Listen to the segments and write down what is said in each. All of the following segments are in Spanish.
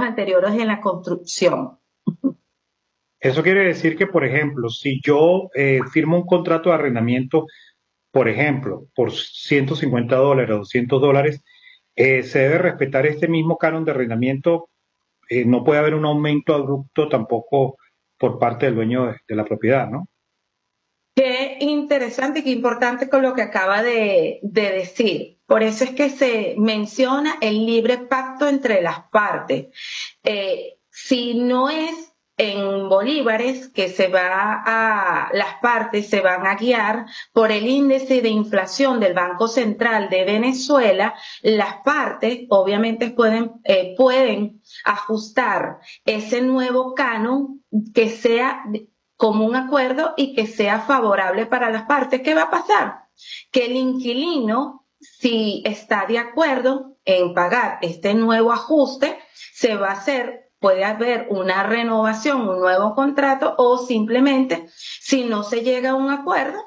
anteriores en la construcción. Eso quiere decir que, por ejemplo, si yo firmo un contrato de arrendamiento, por ejemplo, por $150 o $200, se debe respetar este mismo canon de arrendamiento. No puede haber un aumento abrupto tampoco por parte del dueño de la propiedad, ¿no? Qué interesante y qué importante con lo que acaba de decir. Por eso es que se menciona el libre pacto entre las partes. Si no es en bolívares que las partes se van a guiar por el índice de inflación del Banco Central de Venezuela, las partes obviamente pueden ajustar ese nuevo canon que sea como un acuerdo y que sea favorable para las partes. ¿Qué va a pasar? Que el inquilino, si está de acuerdo en pagar este nuevo ajuste, puede haber una renovación, un nuevo contrato, o simplemente, si no se llega a un acuerdo,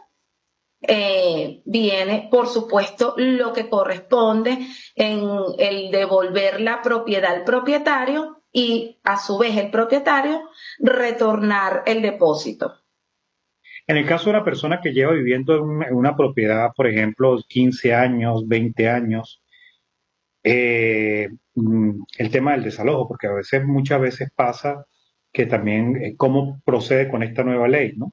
viene, por supuesto, lo que corresponde en el devolver la propiedad al propietario y, a su vez, el propietario retornar el depósito. En el caso de una persona que lleva viviendo en una propiedad, por ejemplo, 15 años, 20 años, el tema del desalojo, porque muchas veces pasa que también cómo procede con esta nueva ley, ¿no?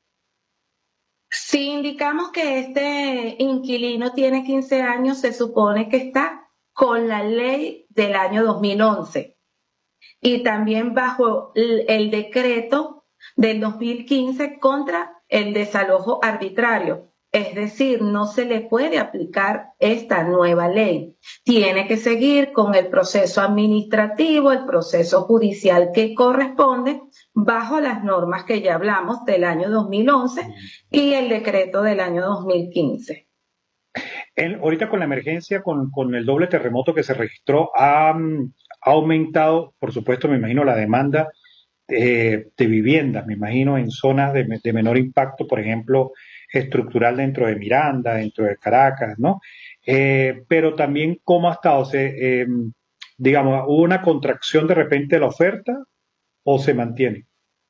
Si indicamos que este inquilino tiene 15 años, se supone que está con la ley del año 2011 y también bajo el decreto del 2015 contra el desalojo arbitrario. Es decir, no se le puede aplicar esta nueva ley. Tiene que seguir con el proceso administrativo, el proceso judicial que corresponde bajo las normas que ya hablamos del año 2011 y el decreto del año 2015. Ahorita con la emergencia, con el doble terremoto que se registró, ha aumentado, por supuesto, me imagino, la demanda de viviendas, me imagino, en zonas de menor impacto, por ejemplo, estructural dentro de Miranda, dentro de Caracas, ¿no? Pero también cómo ha estado, digamos, ¿hubo una contracción de repente de la oferta o se mantiene?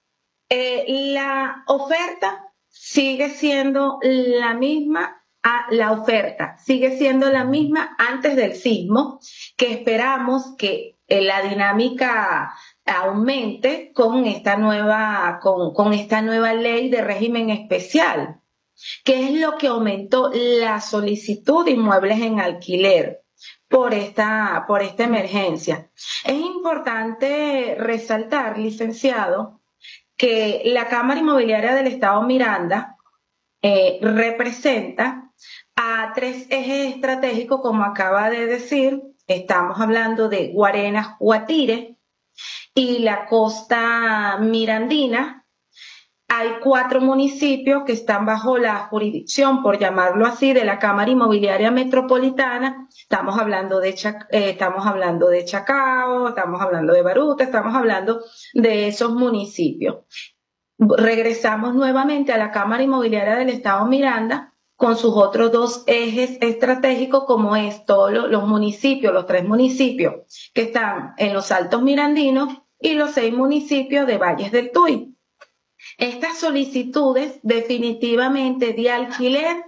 La oferta sigue siendo la misma, la oferta sigue siendo la misma antes del sismo, que esperamos que la dinámica aumente con esta nueva ley de régimen especial, que es lo que aumentó la solicitud de inmuebles en alquiler por esta emergencia. Es importante resaltar, licenciado, que la Cámara Inmobiliaria del Estado Miranda representa a 3 ejes estratégicos, como acaba de decir. Estamos hablando de Guarenas, Guatire y la costa mirandina. Hay 4 municipios que están bajo la jurisdicción, por llamarlo así, de la Cámara Inmobiliaria Metropolitana. Estamos hablando de Chacao, estamos hablando de Baruta, estamos hablando de esos municipios. Regresamos nuevamente a la Cámara Inmobiliaria del Estado Miranda con sus otros 2 ejes estratégicos, como es todos los municipios, los 3 municipios que están en los Altos Mirandinos y los 6 municipios de Valles del Tuy. Estas solicitudes definitivamente de alquiler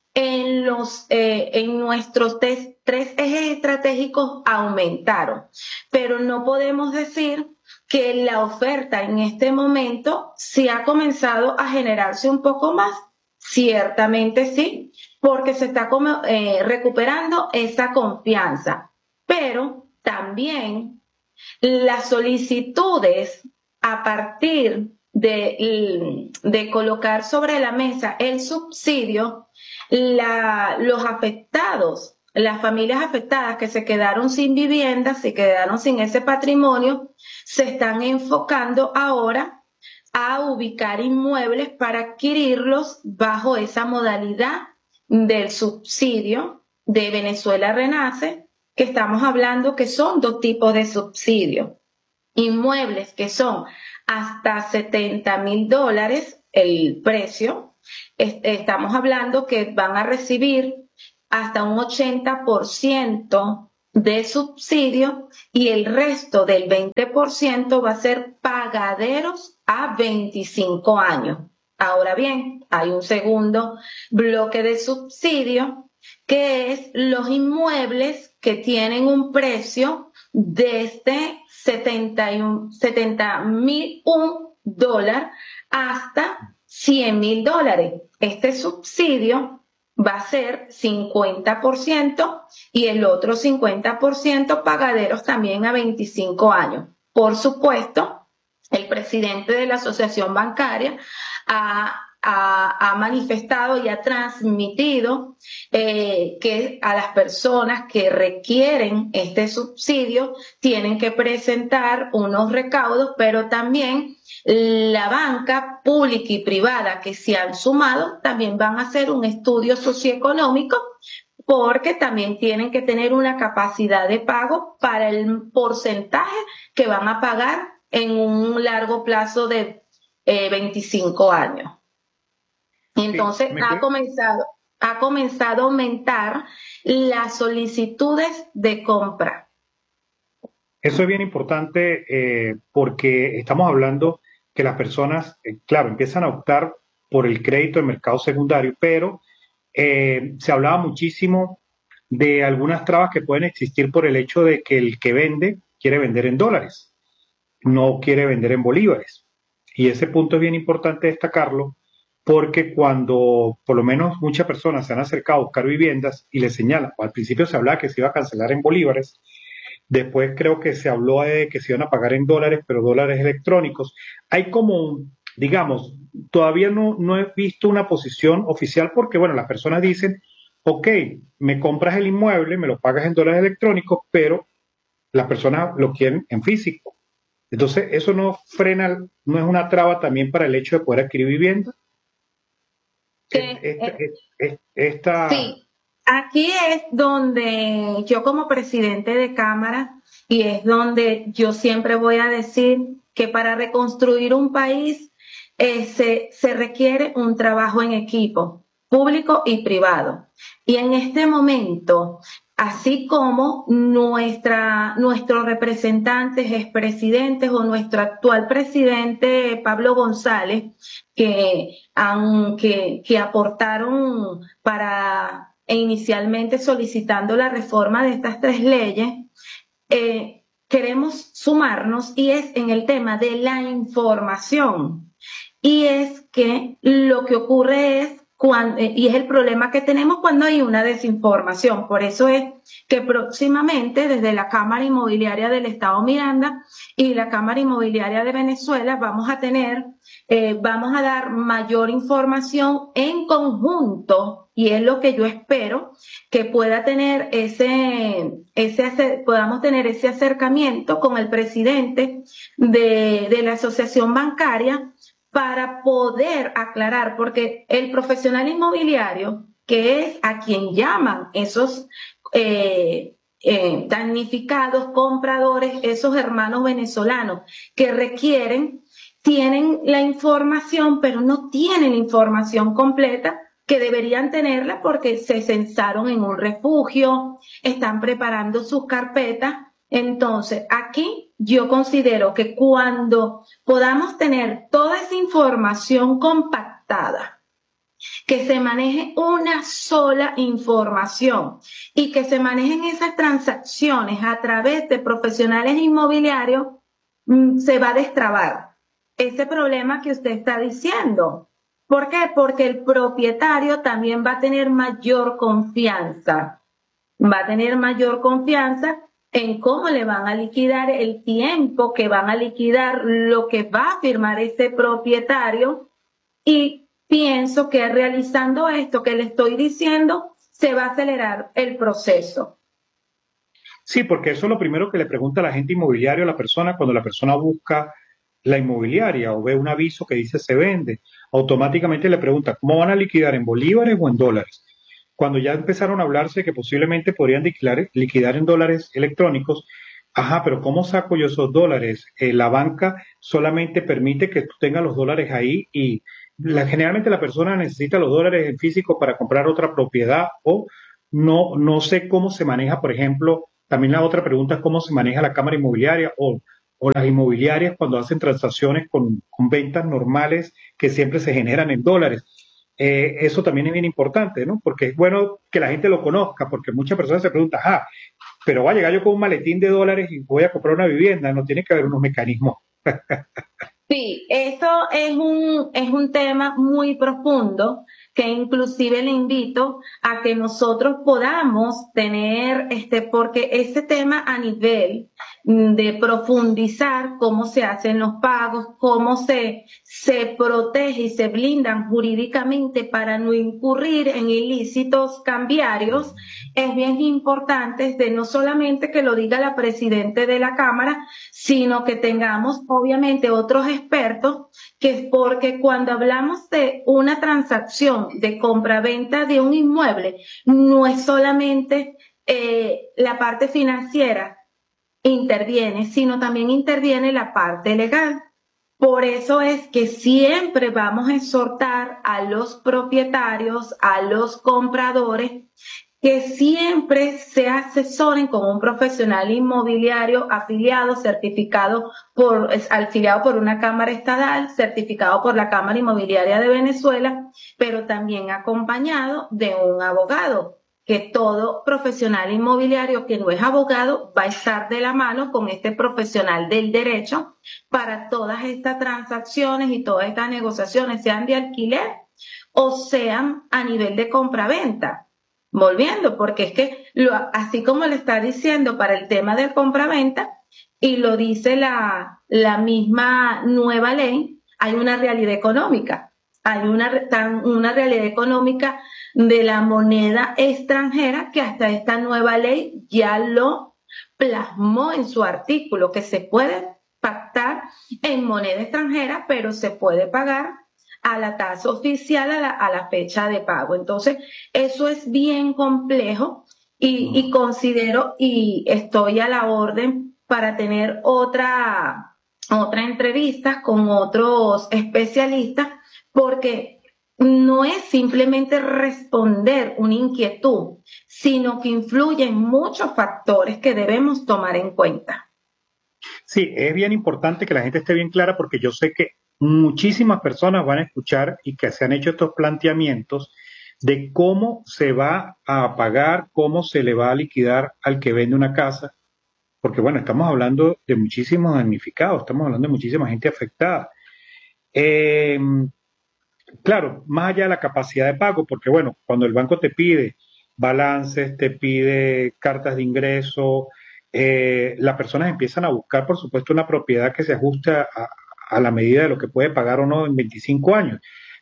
en nuestros 3 ejes estratégicos aumentaron, pero no podemos decir que la oferta en este momento sí ha comenzado a generarse un poco más. Ciertamente sí, porque se está recuperando esa confianza, pero también las solicitudes a partir de colocar sobre la mesa el subsidio, los afectados, las familias afectadas que se quedaron sin vivienda, se quedaron sin ese patrimonio, se están enfocando ahora a ubicar inmuebles para adquirirlos bajo esa modalidad del subsidio de Venezuela Renace, que estamos hablando que son 2 tipos de subsidio. Inmuebles que son hasta $70,000 el precio. Estamos hablando que van a recibir hasta un 80% de subsidio y el resto del 20% va a ser pagaderos a 25 años. Ahora bien, hay un segundo bloque de subsidio que es los inmuebles que tienen un precio desde 70.001 dólares hasta 100.000 dólares. Este subsidio va a ser 50% y el otro 50% pagaderos también a 25 años. Por supuesto, el presidente de la Asociación Bancaria ha manifestado y ha transmitido que a las personas que requieren este subsidio tienen que presentar unos recaudos, pero también la banca pública y privada que se han sumado también van a hacer un estudio socioeconómico porque también tienen que tener una capacidad de pago para el porcentaje que van a pagar en un largo plazo de 25 años. Entonces Sí, ha comenzado a aumentar las solicitudes de compra. eso es bien importante porque estamos hablando que las personas, claro, empiezan a optar por el crédito del mercado secundario, pero se hablaba muchísimo de algunas trabas que pueden existir por el hecho de que el que vende quiere vender en dólares, no quiere vender en bolívares. Y ese punto es bien importante destacarlo porque cuando por lo menos muchas personas se han acercado a buscar viviendas y les señalan, o al principio se hablaba que se iba a cancelar en bolívares, después creo que se habló de que se iban a pagar en dólares, pero dólares electrónicos. Hay como, digamos, todavía no he visto una posición oficial porque, bueno, las personas dicen, ok, me compras el inmueble, me lo pagas en dólares electrónicos, pero las personas lo quieren en físico. Entonces, eso no frena, no es una traba también para el hecho de poder adquirir vivienda. Esta, esta, Sí, aquí es donde yo como presidente de Cámara y es donde yo siempre voy a decir que para reconstruir un país se requiere un trabajo en equipo, público y privado. Y en este momento, así como nuestros representantes, expresidentes o nuestro actual presidente Pablo González, que aportaron para inicialmente solicitando la reforma de estas tres leyes, queremos sumarnos y es en el tema de la información. Y es que lo que ocurre es y es el problema que tenemos cuando hay una desinformación. Por eso es que próximamente desde la Cámara Inmobiliaria del Estado Miranda y la Cámara Inmobiliaria de Venezuela vamos a dar mayor información en conjunto y es lo que yo espero que pueda tener podamos tener ese acercamiento con el presidente de la Asociación Bancaria para poder aclarar, porque el profesional inmobiliario, que es a quien llaman esos damnificados, compradores, esos hermanos venezolanos que tienen la información, pero no tienen la información completa que deberían tenerla porque se censaron en un refugio, están preparando sus carpetas. Entonces, aquí yo considero que cuando podamos tener toda esa información compactada, que se maneje una sola información y que se manejen esas transacciones a través de profesionales inmobiliarios, se va a destrabar ese problema que usted está diciendo. ¿Por qué? Porque el propietario también va a tener mayor confianza. Va a tener mayor confianza en cómo le van a liquidar el tiempo que van a liquidar lo que va a firmar ese propietario y pienso que realizando esto que le estoy diciendo se va a acelerar el proceso. sí, porque eso es lo primero que le pregunta el agente inmobiliario a la persona cuando la persona busca la inmobiliaria o ve un aviso que dice se vende. Automáticamente le pregunta, ¿cómo van a liquidar en bolívares o en dólares? Cuando ya empezaron a hablarse que posiblemente podrían liquidar en dólares electrónicos, ajá, pero ¿cómo saco yo esos dólares? La banca solamente permite que tú tengas los dólares ahí y generalmente la persona necesita los dólares en físico para comprar otra propiedad o no sé cómo se maneja, por ejemplo, también la otra pregunta es cómo se maneja la cámara inmobiliaria o las inmobiliarias cuando hacen transacciones con ventas normales que siempre se generan en dólares. Eso también es bien importante, ¿no? Porque es bueno que la gente lo conozca, porque muchas personas se preguntan, pero va a llegar yo con un maletín de dólares y voy a comprar una vivienda, no tiene que haber unos mecanismos. Sí, eso es un tema muy profundo que inclusive le invito a que nosotros podamos tener, porque ese tema a nivel de profundizar cómo se hacen los pagos, cómo se protege y se blindan jurídicamente para no incurrir en ilícitos cambiarios, es bien importante de no solamente que lo diga la presidenta de la Cámara, sino que tengamos obviamente otros expertos, que porque cuando hablamos de una transacción de compra-venta de un inmueble, no es solamente la parte financiera interviene, sino también interviene la parte legal. Por eso es que siempre vamos a exhortar a los propietarios, a los compradores, que siempre se asesoren con un profesional inmobiliario afiliado, afiliado por una cámara estatal, certificado por la Cámara Inmobiliaria de Venezuela, pero también acompañado de un abogado, que todo profesional inmobiliario que no es abogado va a estar de la mano con este profesional del derecho para todas estas transacciones y todas estas negociaciones, sean de alquiler o sean a nivel de compra-venta. Volviendo, porque es que así como le está diciendo para el tema del compra-venta, y lo dice la misma nueva ley, hay una realidad económica. Hay una realidad económica de la moneda extranjera que hasta esta nueva ley ya lo plasmó en su artículo, que se puede pactar en moneda extranjera, pero se puede pagar a la tasa oficial, a la fecha de pago. Entonces, eso es bien complejo y considero y estoy a la orden para tener otra entrevista con otros especialistas, porque no es simplemente responder una inquietud, sino que influyen muchos factores que debemos tomar en cuenta. Sí, es bien importante que la gente esté bien clara porque yo sé que muchísimas personas van a escuchar y que se han hecho estos planteamientos de cómo se va a pagar, cómo se le va a liquidar al que vende una casa, porque bueno, estamos hablando de muchísimos damnificados, estamos hablando de muchísima gente afectada. Eh, claro, más allá de la capacidad de pago, porque bueno, cuando el banco te pide balances, te pide cartas de ingreso, las personas empiezan a buscar, por supuesto, una propiedad que se ajuste a la medida de lo que puede pagar o no en 25 años.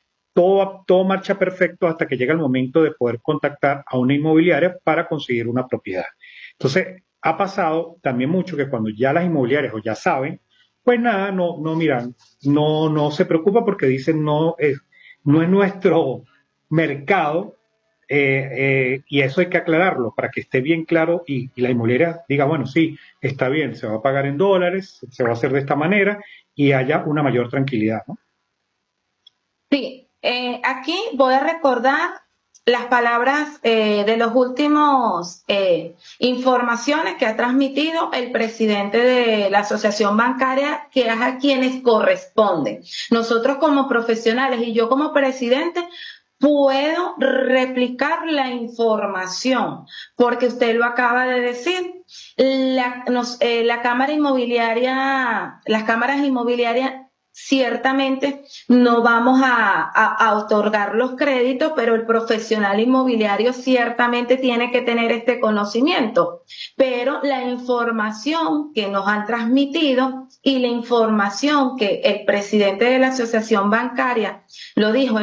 Todo marcha perfecto hasta que llega el momento de poder contactar a una inmobiliaria para conseguir una propiedad. Entonces, ha pasado también mucho que cuando ya las inmobiliarias o ya saben, pues nada, no miran, no se preocupa porque dicen no es nuestro mercado, y eso hay que aclararlo para que esté bien claro y la inmobiliaria diga, bueno, sí, está bien, se va a pagar en dólares, se va a hacer de esta manera y haya una mayor tranquilidad, ¿no? Sí, aquí voy a recordar las palabras de los últimos informaciones que ha transmitido el presidente de la Asociación Bancaria, que es a quienes corresponden. Nosotros como profesionales y yo como presidente puedo replicar la información, porque usted lo acaba de decir. La Cámara Inmobiliaria, las cámaras inmobiliarias ciertamente no vamos a otorgar los créditos, pero el profesional inmobiliario ciertamente tiene que tener este conocimiento. Pero la información que nos han transmitido y la información que el presidente de la Asociación Bancaria lo dijo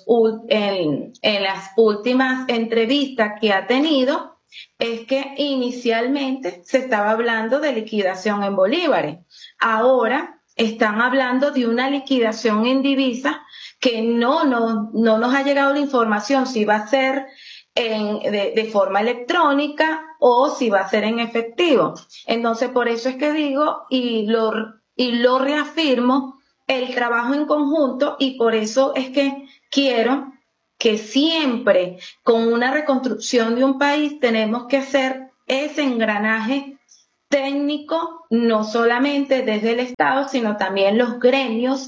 en las últimas entrevistas que ha tenido, es que inicialmente se estaba hablando de liquidación en bolívares. Ahora están hablando de una liquidación en divisas que no nos ha llegado la información si va a ser de forma electrónica o si va a ser en efectivo. Entonces, por eso es que digo y lo reafirmo, el trabajo en conjunto, y por eso es que quiero que siempre con una reconstrucción de un país tenemos que hacer ese engranaje técnico, no solamente desde el Estado, sino también los gremios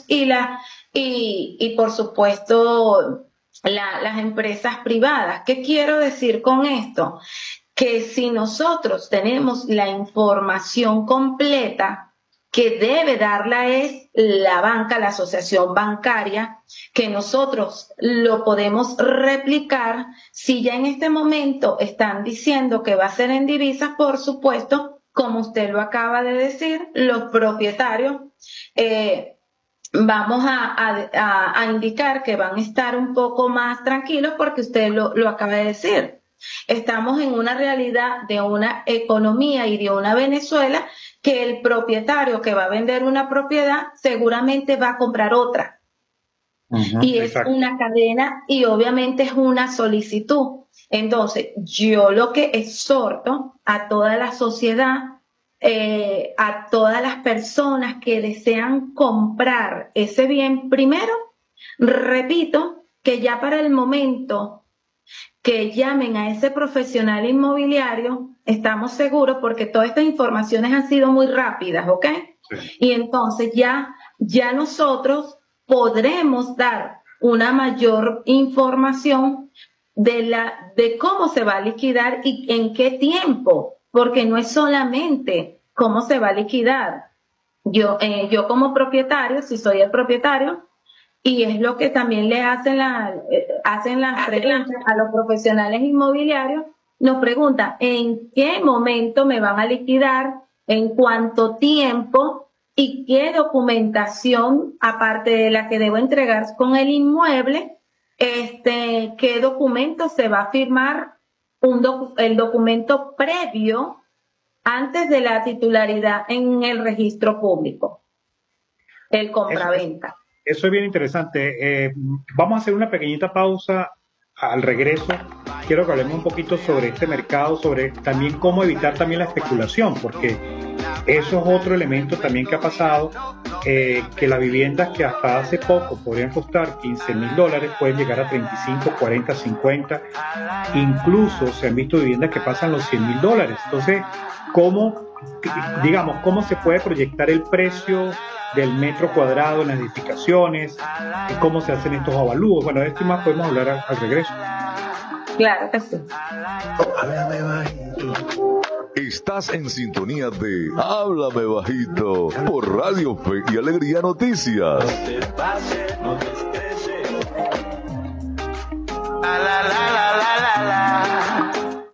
y por supuesto las empresas privadas. ¿Qué quiero decir con esto? Que si nosotros tenemos la información completa, que debe darla es la banca, la asociación bancaria, que nosotros lo podemos replicar. Si ya en este momento están diciendo que va a ser en divisas, por supuesto, como usted lo acaba de decir, los propietarios vamos a indicar que van a estar un poco más tranquilos porque usted lo acaba de decir. Estamos en una realidad de una economía y de una Venezuela que el propietario que va a vender una propiedad seguramente va a comprar otra. Y es una cadena y obviamente es una solicitud. Entonces, yo lo que exhorto a toda la sociedad, a todas las personas que desean comprar ese bien, primero, repito, que ya para el momento que llamen a ese profesional inmobiliario, estamos seguros porque todas estas informaciones han sido muy rápidas, ¿ok? Sí. Y entonces ya nosotros podremos dar una mayor información de cómo se va a liquidar y en qué tiempo, porque no es solamente cómo se va a liquidar. Yo como propietario, si soy el propietario, y es lo que también le hacen las preguntas a los profesionales inmobiliarios, nos preguntan en qué momento me van a liquidar, en cuánto tiempo y qué documentación, aparte de la que debo entregar con el inmueble, qué documento se va a firmar, el documento previo antes de la titularidad en el registro público, el compraventa. Eso es bien interesante. Vamos a hacer una pequeñita pausa. Al regreso quiero que hablemos un poquito sobre este mercado, sobre también cómo evitar también la especulación, porque eso es otro elemento también que ha pasado, que las viviendas que hasta hace poco podrían costar $15,000 pueden llegar a 35, 40, 50, incluso se han visto viviendas que pasan los $100,000. Entonces, ¿cómo se puede proyectar el precio del metro cuadrado en las edificaciones y cómo se hacen estos avalúos? Bueno, de esto y más podemos hablar al regreso. Claro que sí. Estás en sintonía de Háblame Bajito por Radio Fe y Alegría Noticias. No te pases, no te estreses. La, la, la, la, la, la.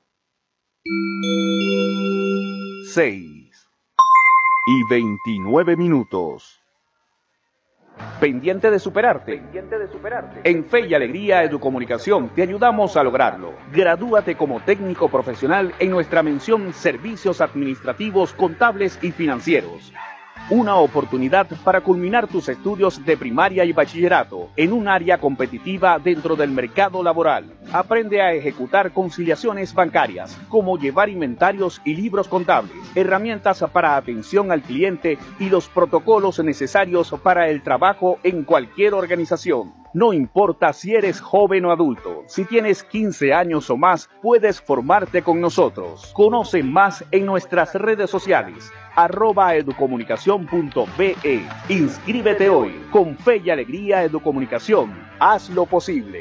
6:29. ¿Pendiente de superarte? En Fe y Alegría Educomunicación te ayudamos a lograrlo. Gradúate como técnico profesional en nuestra mención Servicios Administrativos, Contables y Financieros. Una oportunidad para culminar tus estudios de primaria y bachillerato en un área competitiva dentro del mercado laboral. Aprende a ejecutar conciliaciones bancarias, como llevar inventarios y libros contables, herramientas para atención al cliente y los protocolos necesarios para el trabajo en cualquier organización. No importa si eres joven o adulto, si tienes 15 años o más, puedes formarte con nosotros. Conoce más en nuestras redes sociales, @educomunicacion.be. Inscríbete hoy. Con Fe y Alegría Educomunicación. Haz lo posible.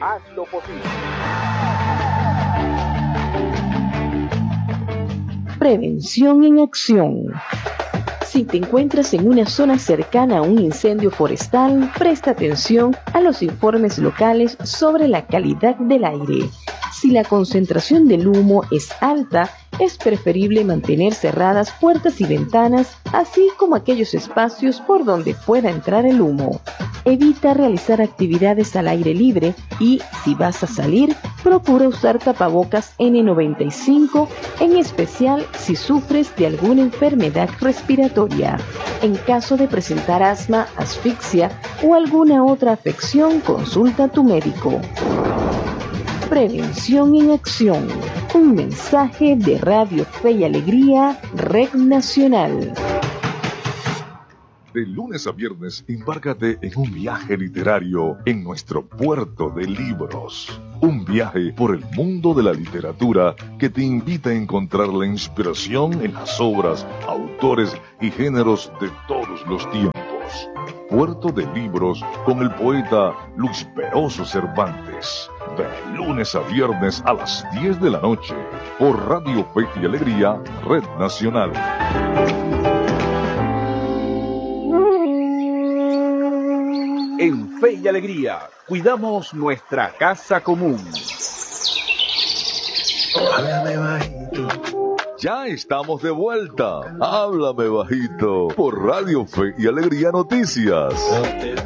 Prevención en acción. Si te encuentras en una zona cercana a un incendio forestal, presta atención a los informes locales sobre la calidad del aire. Si la concentración del humo es alta, es preferible mantener cerradas puertas y ventanas, así como aquellos espacios por donde pueda entrar el humo. Evita realizar actividades al aire libre y, si vas a salir, procura usar tapabocas N95, en especial si sufres de alguna enfermedad respiratoria. En caso de presentar asma, asfixia o alguna otra afección, consulta a tu médico. Prevención en acción. Un mensaje de Radio Fe y Alegría, Red Nacional. De lunes a viernes, embárcate en un viaje literario en nuestro puerto de libros. Un viaje por el mundo de la literatura que te invita a encontrar la inspiración en las obras, autores y géneros de todos los tiempos. Puerto de Libros con el poeta Luis Peroso Cervantes. De lunes a viernes a las 10 de la noche por Radio Fe y Alegría, Red Nacional. En Fe y Alegría, cuidamos nuestra casa común. Háblame bajito. Ya estamos de vuelta. Háblame bajito por Radio Fe y Alegría Noticias.